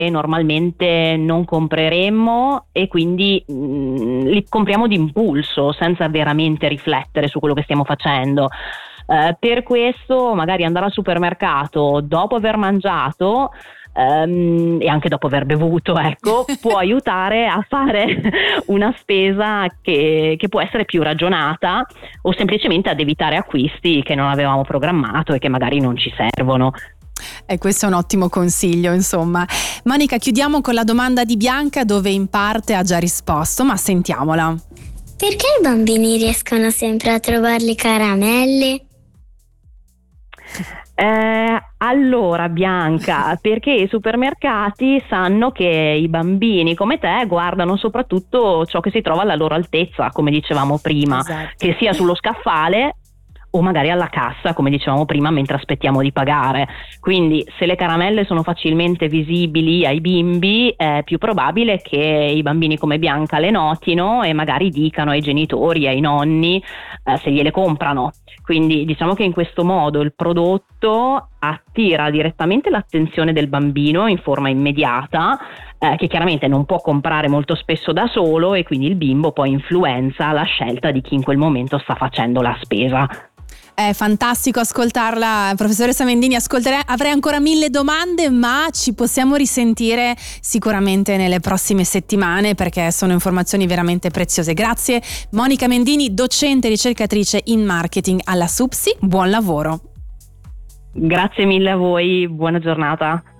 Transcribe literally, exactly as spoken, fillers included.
normalmente non compreremmo e quindi mh, li compriamo d'impulso senza veramente riflettere su quello che stiamo facendo. Eh, per questo magari andare al supermercato dopo aver mangiato Um, e anche dopo aver bevuto, ecco, può aiutare a fare una spesa che, che può essere più ragionata, o semplicemente ad evitare acquisti che non avevamo programmato e che magari non ci servono. E questo è un ottimo consiglio, insomma. Monica, chiudiamo con la domanda di Bianca, dove in parte ha già risposto, ma sentiamola. Perché i bambini riescono sempre a trovare le caramelle? Eh, allora Bianca, perché i supermercati sanno che i bambini come te guardano soprattutto ciò che si trova alla loro altezza, come dicevamo prima, Esatto. che sia sullo scaffale o magari alla cassa, come dicevamo prima, mentre aspettiamo di pagare. Quindi se le caramelle sono facilmente visibili ai bimbi, è più probabile che i bambini come Bianca le notino e magari dicano ai genitori, ai nonni, eh, se gliele comprano. Quindi diciamo che in questo modo il prodotto attira direttamente l'attenzione del bambino in forma immediata, eh, che chiaramente non può comprare molto spesso da solo, e quindi il bimbo poi influenza la scelta di chi in quel momento sta facendo la spesa. È fantastico ascoltarla, professoressa Mendini. Ascolterei, avrei ancora mille domande, ma ci possiamo risentire sicuramente nelle prossime settimane, perché sono informazioni veramente preziose. Grazie Monica Mendini, docente e ricercatrice in marketing alla SUPSI. Buon lavoro. Grazie mille a voi, buona giornata.